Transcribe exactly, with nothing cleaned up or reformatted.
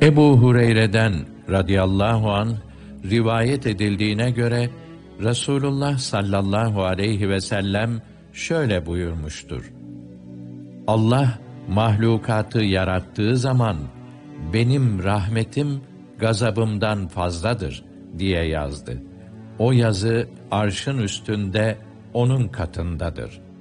Ebu Hureyre'den radıyallahu anh rivayet edildiğine göre Resulullah sallallahu aleyhi ve sellem şöyle buyurmuştur: Allah mahlukatı yarattığı zaman benim rahmetim gazabımdan fazladır diye yazdı. O yazı arşın üstünde onun katındadır.